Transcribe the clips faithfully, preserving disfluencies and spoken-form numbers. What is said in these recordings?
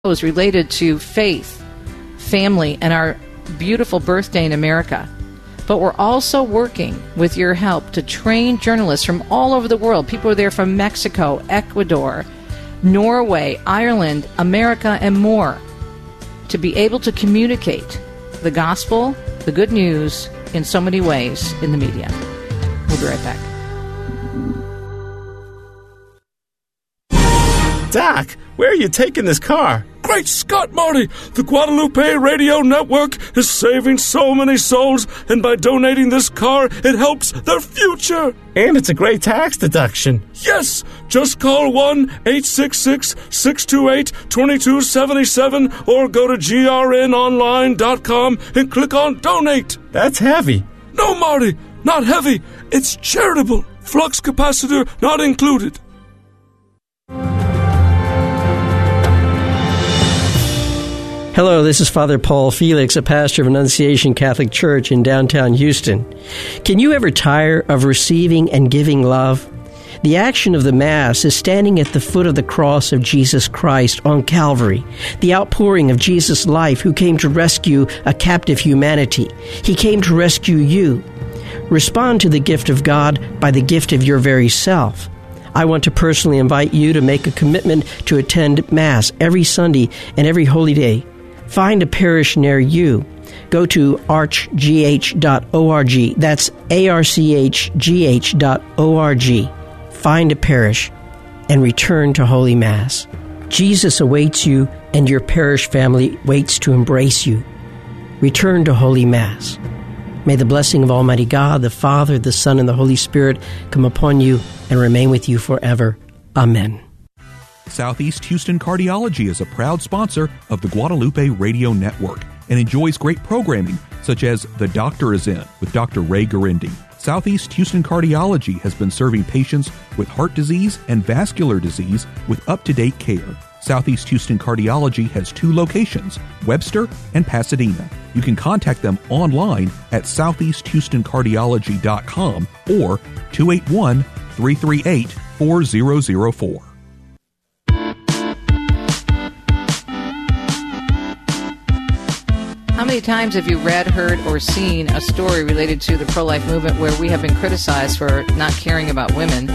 is related to faith, family, and our beautiful birthday in America. But we're also working with your help to train journalists from all over the world. People are there from Mexico, Ecuador, Norway, Ireland, America, and more, to be able to communicate the gospel, the good news, in so many ways in the media. We'll be right back. Doc, where are you taking this car? Great Scott, Marty! The Guadalupe Radio Network is saving so many souls, and by donating this car, it helps their future! And it's a great tax deduction. Yes! Just call one eight six six, six two eight, two two seven seven or go to G R N online dot com and click on Donate. That's heavy. No, Marty, not heavy. It's charitable. Flux capacitor not included. Hello, this is Father Paul Felix, a pastor of Annunciation Catholic Church in downtown Houston. Can you ever tire of receiving and giving love? The action of the Mass is standing at the foot of the cross of Jesus Christ on Calvary, the outpouring of Jesus' life who came to rescue a captive humanity. He came to rescue you. Respond to the gift of God by the gift of your very self. I want to personally invite you to make a commitment to attend Mass every Sunday and every Holy Day. Find a parish near you. Go to arch g h dot org. That's A R C H G H dot O R G. Find a parish and return to Holy Mass. Jesus awaits you, and your parish family waits to embrace you. Return to Holy Mass. May the blessing of Almighty God, the Father, the Son, and the Holy Spirit come upon you and remain with you forever. Amen. Southeast Houston Cardiology is a proud sponsor of the Guadalupe Radio Network and enjoys great programming such as The Doctor is In with Doctor Ray Garindi. Southeast Houston Cardiology has been serving patients with heart disease and vascular disease with up-to-date care. Southeast Houston Cardiology has two locations, Webster and Pasadena. You can contact them online at southeast houston cardiology dot com or two eight one, three three eight, four zero zero four. How many times have you read, heard, or seen a story related to the pro-life movement where we have been criticized for not caring about women?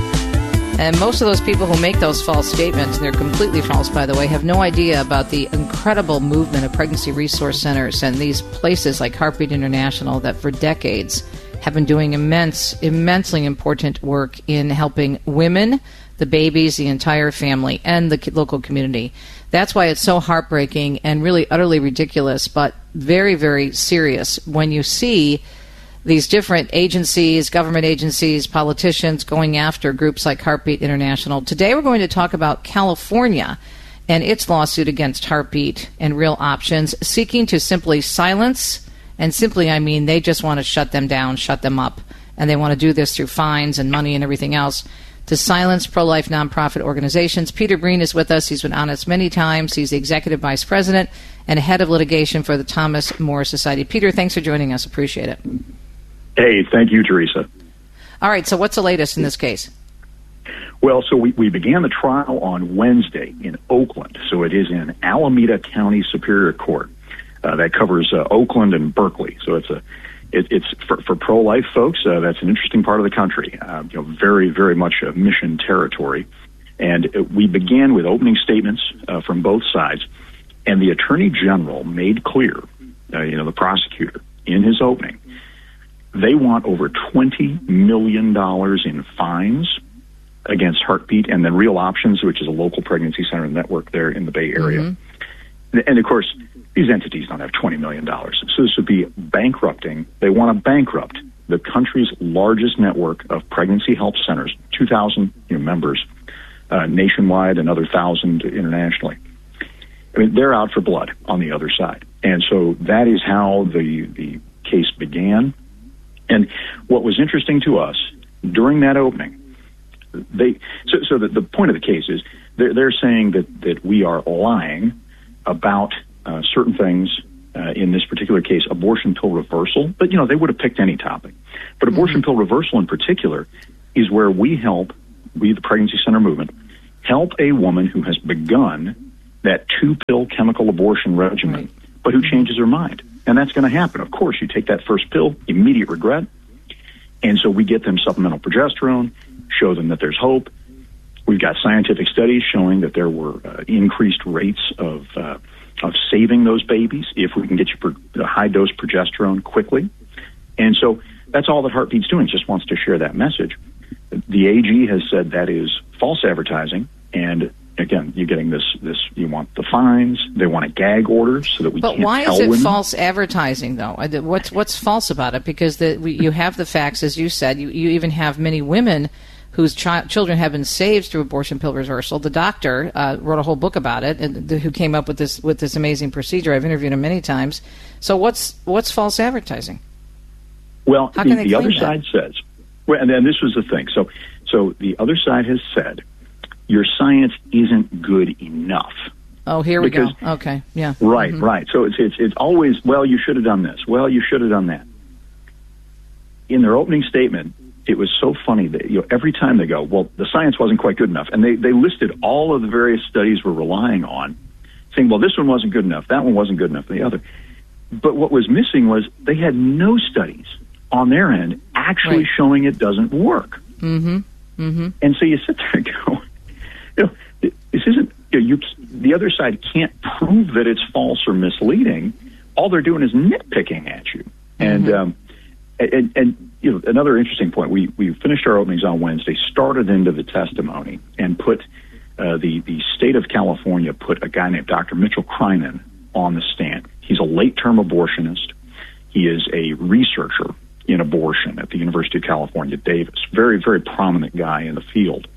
And most of those people who make those false statements, and they're completely false, by the way, have no idea about the incredible movement of pregnancy resource centers and these places like Heartbeat International that for decades have been doing immense, immensely important work in helping women, the babies, the entire family, and the local community. That's why it's so heartbreaking and really utterly ridiculous, but very, very serious when you see these different agencies, government agencies, politicians going after groups like Heartbeat International. Today we're going to talk about California and its lawsuit against Heartbeat and Real Options, seeking to simply silence, and simply I mean they just want to shut them down, shut them up, and they want to do this through fines and money and everything else, to silence pro-life nonprofit organizations. Peter Breen is with us. He's been on us many times. He's the Executive Vice President and Head of Litigation for the Thomas More Society. Peter, thanks for joining us. Appreciate it. Hey, thank you, Teresa. All right, so what's the latest in this case? Well, so we, we began the trial on Wednesday in Oakland. So it is in Alameda County Superior Court. Uh, that covers uh, Oakland and Berkeley. So it's a it, it's for, for pro-life folks. Uh, that's an interesting part of the country. Uh, you know, very, very much a mission territory. And it, we began with opening statements uh, from both sides. And the Attorney General made clear, uh, you know, the prosecutor in his opening, they want over twenty million dollars in fines against Heartbeat and then Real Options, which is a local pregnancy center network there in the Bay Area. Mm-hmm. And, of course, these entities don't have twenty million dollars. So this would be bankrupting. They want to bankrupt the country's largest network of pregnancy health centers, two thousand you know, members uh, nationwide, another one thousand internationally. I mean, they're out for blood on the other side. And so that is how the the case began. And what was interesting to us during that opening, they so, so the, the point of the case is they're, they're saying that, that we are lying about uh, certain things, uh, in this particular case, abortion pill reversal. But, you know, they would have picked any topic. But abortion mm-hmm. pill reversal in particular is where we help, we, the Pregnancy Center Movement, help a woman who has begun that two-pill chemical abortion regimen, right. but who changes her mind. And that's going to happen. Of course, you take that first pill, immediate regret. And so we get them supplemental progesterone, show them that there's hope. We've got scientific studies showing that there were uh, increased rates of uh, of saving those babies if we can get you pro- high-dose progesterone quickly. And so that's all that Heartbeat's doing, just wants to share that message. The A G has said that is false advertising, and again, you're getting this, this, you want the fines, they want a gag order so that we but can't why tell is it women. false advertising, though? What's what's false about it? Because the, we, you have the facts, as you said. You, you even have many women whose chi- children have been saved through abortion pill reversal. The doctor uh, wrote a whole book about it, and the, who came up with this with this amazing procedure. I've interviewed him many times. So what's what's false advertising? Well, How the, can they the other claim that? side says, well, and then this was the thing. So, so the other side has said, your science isn't good enough. Oh, here we Because- go. Okay, yeah. Right, Mhm. right. So it's, it's it's always, well, you should have done this. Well, you should have done that. In their opening statement, it was so funny that, you know, every time they go, well, the science wasn't quite good enough, and they, they listed all of the various studies we're relying on, saying, well, this one wasn't good enough, that one wasn't good enough, and the other. But what was missing was they had no studies on their end actually Right. showing it doesn't work. Mm-hmm. Mm-hmm. And so you sit there and go, you know, this isn't, you know, you, the other side can't prove that it's false or misleading. All they're doing is nitpicking at you. And, Mm-hmm. um, and, and, you know, another interesting point, we, we finished our openings on Wednesday, started into the testimony, and put, uh, the, the state of California put a guy named Doctor Mitchell Kryman on the stand. He's a late-term abortionist. He is a researcher in abortion at the University of California, Davis. Very, very prominent guy in the field.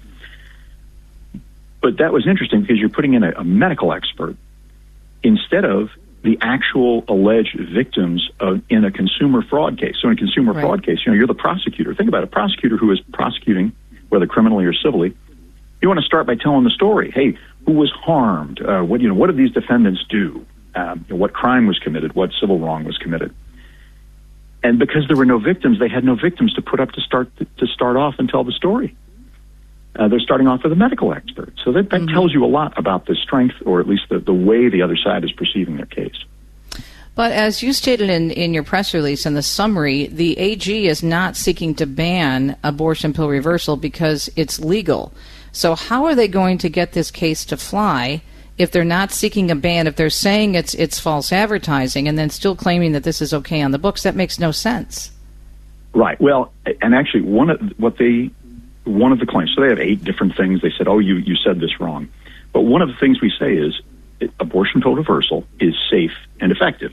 But that was interesting because you're putting in a, a medical expert instead of the actual alleged victims of, in a consumer fraud case. So in a consumer Right. fraud case, you know, you're the prosecutor. Think about it, a prosecutor who is prosecuting, whether criminally or civilly. You want to start by telling the story. Hey, who was harmed? Uh, what, you know, what did these defendants do? Um, you know, what crime was committed? What civil wrong was committed? And because there were no victims, they had no victims to put up to start to start off and tell the story. Uh, they're starting off with a medical expert. So that, that Mm-hmm. tells you a lot about the strength, or at least the, the way the other side is perceiving their case. But as you stated in, in your press release in the summary, the A G is not seeking to ban abortion pill reversal because it's legal. So how are they going to get this case to fly if they're not seeking a ban, if they're saying it's it's false advertising and then still claiming that this is okay on the books? That makes no sense. Right. Well, and actually, one of what they one of the claims. So they have eight different things. They said, "Oh, you you said this wrong," but one of the things we say is it, abortion pill reversal is safe and effective.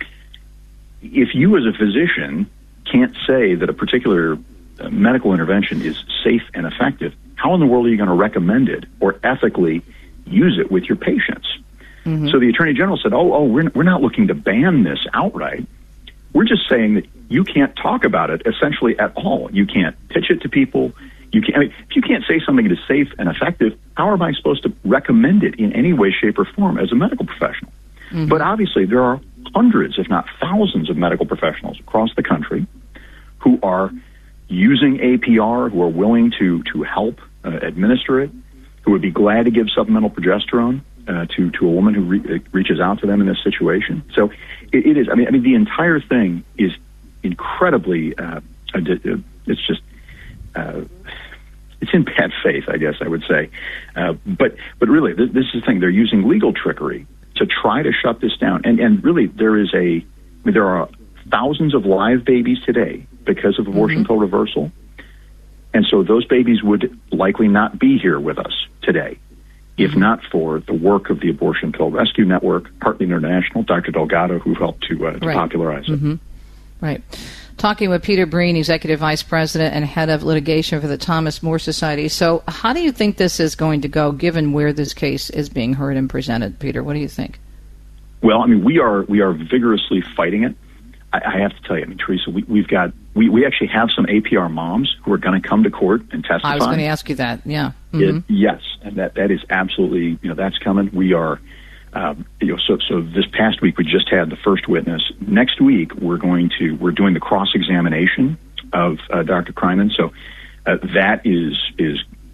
If you, as a physician, can't say that a particular uh, medical intervention is safe and effective, how in the world are you going to recommend it or ethically use it with your patients? Mm-hmm. So the Attorney General said, "Oh, oh, we're we're not looking to ban this outright. We're just saying that you can't talk about it essentially at all. You can't pitch it to people." You can't, I mean, if you can't say something is safe and effective, how am I supposed to recommend it in any way, shape, or form as a medical professional? Mm-hmm. But obviously, there are hundreds, if not thousands, of medical professionals across the country who are using A P R, who are willing to to help uh, administer it, who would be glad to give supplemental progesterone uh, to to a woman who re- reaches out to them in this situation. So it, it is. I mean, I mean, the entire thing is incredibly. Uh, it's just. Uh, it's in bad faith, I guess I would say. Uh, but but really, this, this is the thing. They're using legal trickery to try to shut this down. And and really, there is a, I mean, there are thousands of live babies today because of abortion mm-hmm. pill reversal. And so those babies would likely not be here with us today if mm-hmm. not for the work of the Abortion Pill Rescue Network, Heartbeat International, Doctor Delgado, who helped to, uh, to right. popularize it. Mm-hmm. Right. Talking with Peter Breen, Executive Vice President and Head of Litigation for the Thomas More Society. So how do you think this is going to go, given where this case is being heard and presented? Peter, what do you think? Well, I mean, we are we are vigorously fighting it. I, I have to tell you, I mean, Teresa, we, we've got, we, we actually have some A P R moms who are going to come to court and testify. I was going to ask you that, yeah. Mm-hmm. It, yes, and that, that is absolutely, you know, that's coming. We are, um, you know, so, so this past week we just had the first witness. Next week we're going to, we're doing the cross-examination of uh, Doctor Kryman. So uh, that is, is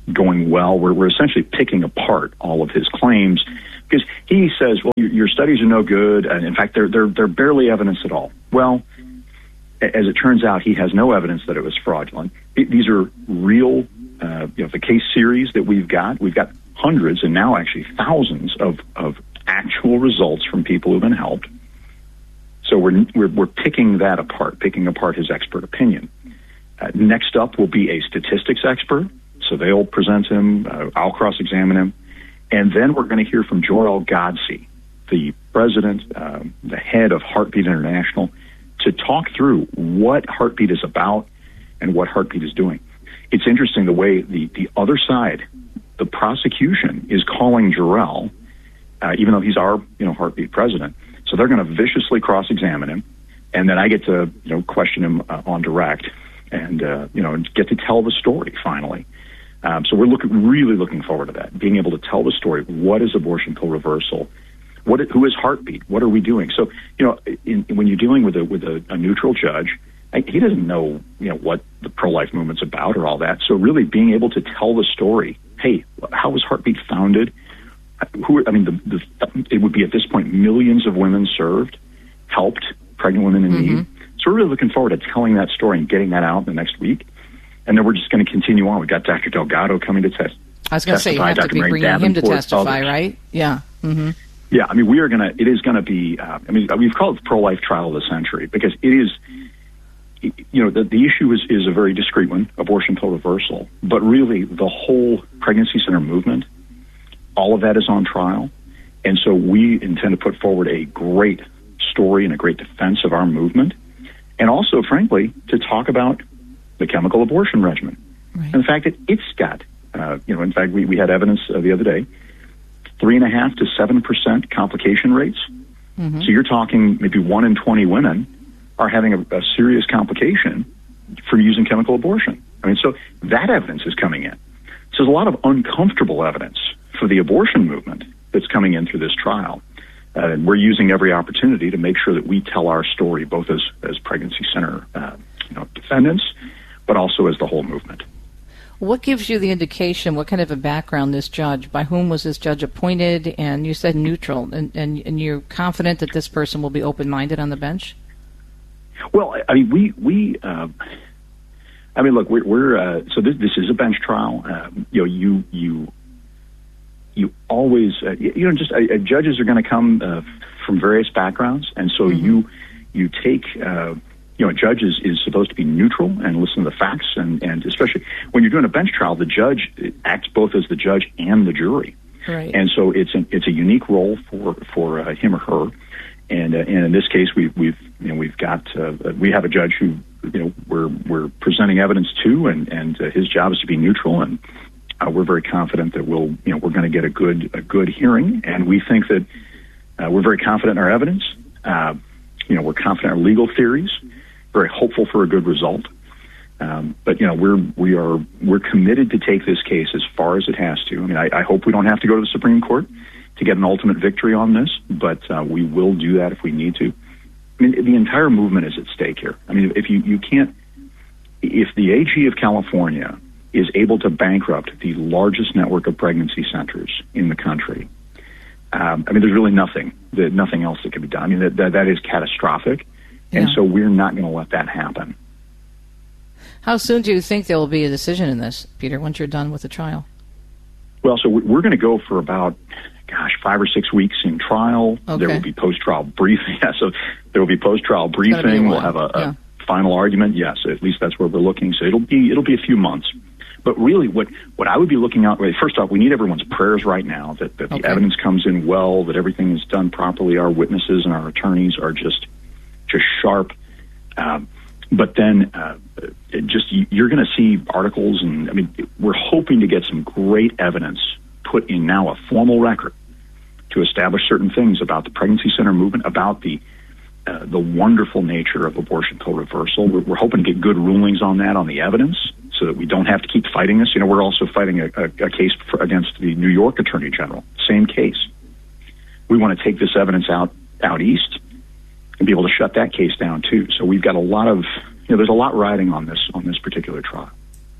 going well. We're, we're essentially picking apart all of his claims because he says, well, your, your studies are no good. And in fact, they're, they're, they're barely evidence at all. Well, as it turns out, he has no evidence that it was fraudulent. It, these are real, uh, you know, the case series that we've got. We've got hundreds and now actually thousands of, of actual results from people who've been helped. So we're, we're, we're picking that apart, picking apart his expert opinion. Uh, next up will be a statistics expert. So they'll present him. Uh, I'll cross-examine him. And then we're going to hear from Joel Godsey, the president, uh, the head of Heartbeat International, to talk through what Heartbeat is about and what Heartbeat is doing. It's interesting the way the, the other side, the prosecution, is calling Jarrell, uh, even though he's our you know Heartbeat president. So they're going to viciously cross-examine him, and then I get to you know question him uh, on direct, and uh, you know get to tell the story finally. Um, so we're looking really looking forward to that, being able to tell the story. What is abortion pill reversal? What who is Heartbeat? What are we doing? So you know in, when you're dealing with a with a, a neutral judge, I, he doesn't know you know what the pro-life movement's about or all that. So really being able to tell the story. Hey, how was Heartbeat founded? Who, I mean, the, the, it would be at this point millions of women served, helped, pregnant women in mm-hmm. need. So we're really looking forward to telling that story and getting that out in the next week. And then we're just going to continue on. We've got Doctor Delgado coming to test. I was going to say, you have Doctor to be Mary bringing Davenport, him to testify, others. right? Yeah. Mm-hmm. Yeah, I mean, we are going to, it is going to be, uh, I mean, we've called it the pro-life trial of the century because it is, you know, the, the issue is, is a very discreet one, abortion pill reversal. But really, the whole pregnancy center movement, all of that is on trial. And so we intend to put forward a great story and a great defense of our movement. And also, frankly, to talk about the chemical abortion regimen. Right. And the fact that it's got, uh, you know, in fact, we, we had evidence uh, the other day, three and a half to seven percent complication rates. Mm-hmm. So you're talking maybe one in twenty women are having a, a serious complication from using chemical abortion. I mean, so that evidence is coming in. So there's a lot of uncomfortable evidence for the abortion movement that's coming in through this trial. Uh, and we're using every opportunity to make sure that we tell our story, both as, as pregnancy center uh, you know, defendants, but also as the whole movement. What gives you the indication, what kind of a background this judge, by whom was this judge appointed? And you said neutral, and, and, and you're confident that this person will be open-minded on the bench? Well, I mean, we, we uh, I mean, look, we're, we're uh, so this, this is a bench trial. Uh, you know, you, you, you always, uh, you know, just uh, judges are going to come uh, from various backgrounds. And so mm-hmm. you, you take, uh, you know, a judge is, is supposed to be neutral and listen to the facts. And, and especially when you're doing a bench trial, the judge acts both as the judge and the jury. Right. And so it's an, it's a unique role for, for uh, him or her. And, uh, and in this case, we've, we've, you know, we've got, uh, we have a judge who, you know, we're, we're presenting evidence to, and, and uh, his job is to be neutral. And uh, we're very confident that we'll, you know, we're going to get a good, a good hearing. And we think that uh, we're very confident in our evidence. Uh, you know, we're confident in our legal theories, very hopeful for a good result. Um, but, you know, we're, we are, we're committed to take this case as far as it has to. I mean, I, I hope we don't have to go to the Supreme Court to get an ultimate victory on this, but uh, we will do that if we need to. I mean, the entire movement is at stake here. I mean, if you, you can't, if the A G of California is able to bankrupt the largest network of pregnancy centers in the country, um, I mean, there's really nothing, that, nothing else that can be done. I mean, that, that, that is catastrophic, yeah. And so we're not going to let that happen. How soon do you think there will be a decision in this, Peter, once you're done with the trial? Well, so we're going to go for about, gosh, five or six weeks in trial. Okay. There will be post-trial briefing. Yeah, so there will be post-trial briefing. We'll have a, a yeah. final argument. Yes, at least that's where we're looking. So it'll be it'll be a few months. But really, what, what I would be looking out, first off, we need everyone's prayers right now that, that okay. the evidence comes in well, that everything is done properly. Our witnesses and our attorneys are just just sharp. Um, but then uh, it just you're going to see articles, and I mean, we're hoping to get some great evidence put in now, a formal record to establish certain things about the pregnancy center movement, about the uh, the wonderful nature of abortion pill reversal. We're, we're hoping to get good rulings on that, on the evidence, so that we don't have to keep fighting this. You know, we're also fighting a, a, a case for, against the New York Attorney General. Same case. We want to take this evidence out out east and be able to shut that case down too. So we've got a lot of, you know, there's a lot riding on this on this particular trial.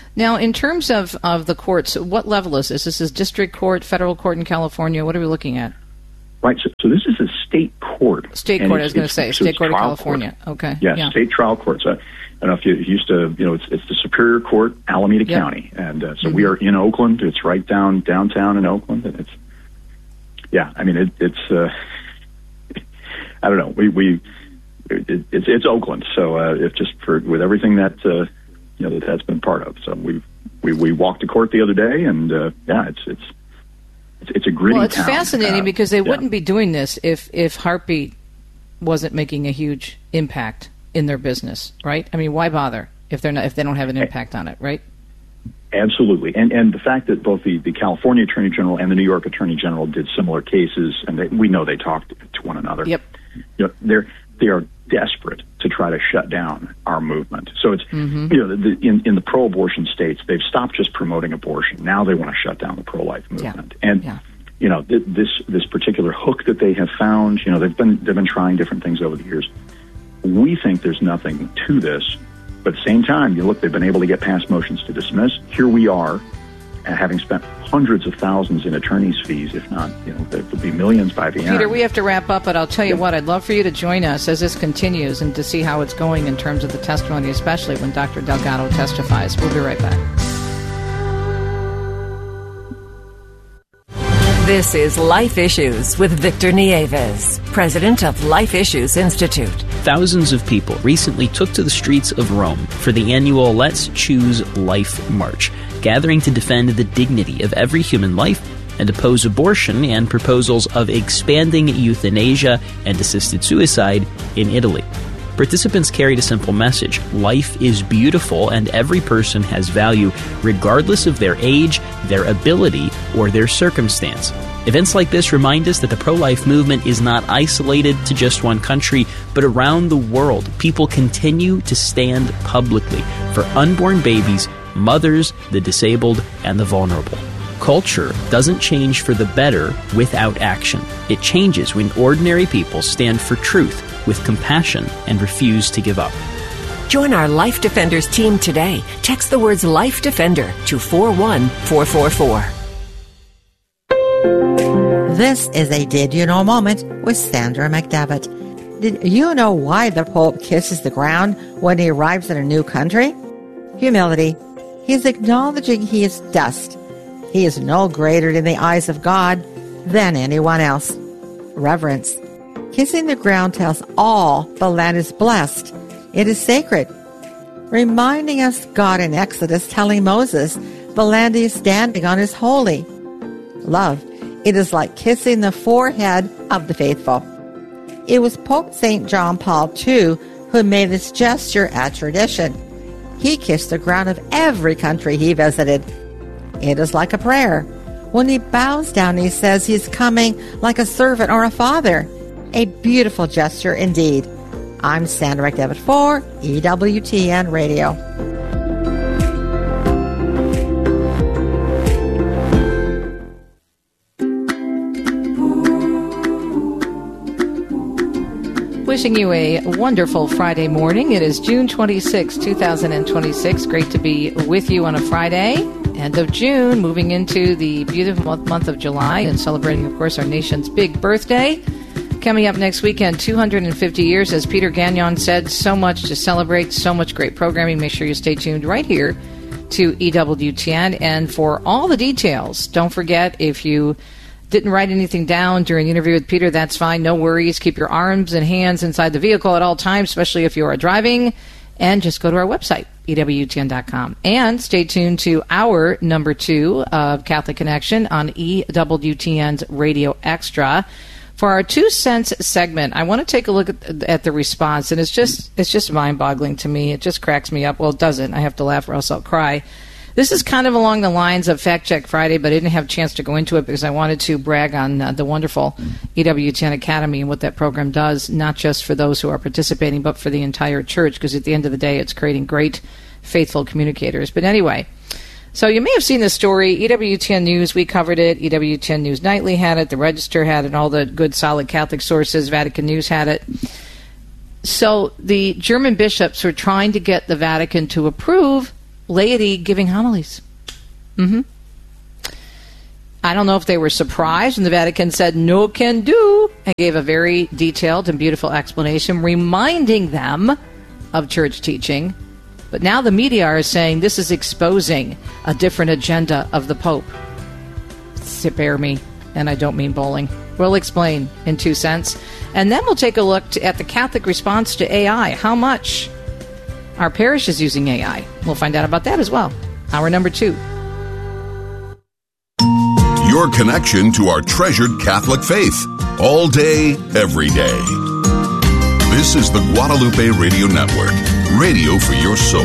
Now, in terms of, of the courts, what level is this? This is district court, federal court in California. What are we looking at? Right. So, so this is a state court. State court, I was going to say. So state court of California. Court. Okay. Yes, yeah. State trial courts. Uh, I don't know if you used to, you know, it's, it's the Superior Court, Alameda yep. County. And uh, so mm-hmm. we are in Oakland. It's right down downtown in Oakland. And it's, yeah, I mean, it, it's, uh, I don't know. We, we, it, it's, it's Oakland. So uh, it's just for, with everything that, uh, you know, that that's been part of. So we've, we, we walked to court the other day, and uh, yeah, it's it's it's, it's a gritty Well, it's town. fascinating uh, because they yeah. wouldn't be doing this if if Heartbeat wasn't making a huge impact in their business, right? I mean, why bother if they're not if they don't have an impact on it, right? Absolutely, and and the fact that both the, the California Attorney General and the New York Attorney General did similar cases, and they, we know they talked to one another. Yep. You know, they're they are desperate to try to shut down our movement. So it's mm-hmm. you know the, the, in in the pro-abortion states, they've stopped just promoting abortion. Now they want to shut down the pro-life movement. Yeah. And yeah. you know th- this this particular hook that they have found. You know they've been they've been trying different things over the years. We think there's nothing to this, but at the same time, you look, they've been able to get past motions to dismiss. Here we are, having spent hundreds of thousands in attorney's fees, if not, you know, there will be millions by the end. Peter, we have to wrap up, but I'll tell you yeah. what, I'd love for you to join us as this continues and to see how it's going in terms of the testimony, especially when Doctor Delgado testifies. We'll be right back. This is Life Issues with Victor Nieves, president of Life Issues Institute. Thousands of people recently took to the streets of Rome for the annual Let's Choose Life March, gathering to defend the dignity of every human life and oppose abortion and proposals of expanding euthanasia and assisted suicide in Italy. Participants carried a simple message: life is beautiful and every person has value, regardless of their age, their ability, or their circumstance. Events like this remind us that the pro-life movement is not isolated to just one country, but around the world. People continue to stand publicly for unborn babies, mothers, the disabled, and the vulnerable. Culture doesn't change for the better without action. It changes when ordinary people stand for truth with compassion and refuse to give up. Join our Life Defenders team today. Text the words Life Defender to four one four four four. This is a Did You Know moment with Sandra McDevitt. Did you know why the Pope kisses the ground when he arrives in a new country? Humility. He is acknowledging he is dust. He is no greater in the eyes of God than anyone else. Reverence. Kissing the ground tells all the land is blessed. It is sacred. Reminding us God in Exodus telling Moses the land he is standing on is holy. Love. It is like kissing the forehead of the faithful. It was Pope Saint John Paul the Second who made this gesture a tradition. He kissed the ground of every country he visited. It is like a prayer. When he bows down, he says he's coming like a servant or a father. A beautiful gesture indeed. I'm Sandra McDevitt for E W T N Radio. Wishing you a wonderful Friday morning. It is June twenty-sixth, twenty twenty-six. Great to be with you on a Friday. End of June, moving into the beautiful month of July and celebrating, of course, our nation's big birthday. Coming up next weekend, two hundred fifty years, as Peter Gagnon said, so much to celebrate, so much great programming. Make sure you stay tuned right here to E W T N. And for all the details, don't forget, if you didn't write anything down during the interview with Peter, that's fine. No worries. Keep your arms and hands inside the vehicle at all times, especially if you are driving. And just go to our website, E W T N dot com. And stay tuned to our number two of Catholic Connection on E W T N's Radio Extra. For our two cents segment, I want to take a look at, at the response, and it's just it's just mind-boggling to me. It just cracks me up. Well, it doesn't. I have to laugh or else I'll cry. This is kind of along the lines of Fact Check Friday, but I didn't have a chance to go into it because I wanted to brag on uh, the wonderful E W T N Academy and what that program does, not just for those who are participating, but for the entire church, because at the end of the day, it's creating great, faithful communicators. But anyway, so you may have seen this story. E W T N News, we covered it. E W T N News Nightly had it. The Register had it. All the good, solid Catholic sources. Vatican News had it. So the German bishops were trying to get the Vatican to approve laity giving homilies. Mm-hmm. I don't know if they were surprised when the Vatican said no can do and gave a very detailed and beautiful explanation reminding them of church teaching. But now the media are saying this is exposing a different agenda of the Pope. Spare me, and I don't mean bowling. We'll explain in two cents. And then we'll take a look to, at the Catholic response to A I. How much our parish is using A I. We'll find out about that as well. Hour number two. Your connection to our treasured Catholic faith. All day, every day. This is the Guadalupe Radio Network. Radio for your soul.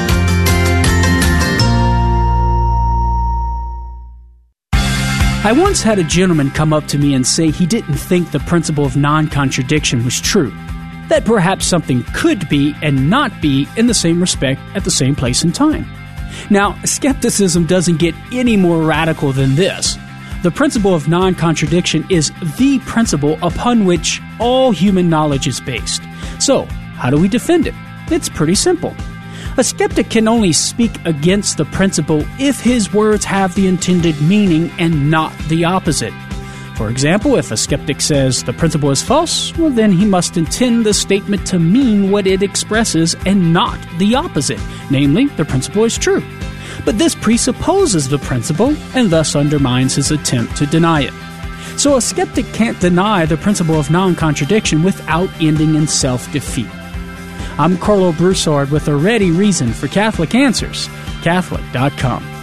I once had a gentleman come up to me and say he didn't think the principle of non-contradiction was true. That perhaps something could be and not be in the same respect at the same place and time. Now, skepticism doesn't get any more radical than this. The principle of non-contradiction is the principle upon which all human knowledge is based. So, how do we defend it? It's pretty simple. A skeptic can only speak against the principle if his words have the intended meaning and not the opposite. For example, if a skeptic says the principle is false, well, then he must intend the statement to mean what it expresses and not the opposite, namely, the principle is true. But this presupposes the principle and thus undermines his attempt to deny it. So a skeptic can't deny the principle of non-contradiction without ending in self-defeat. I'm Carlo Broussard with a ready reason for Catholic Answers, Catholic dot com.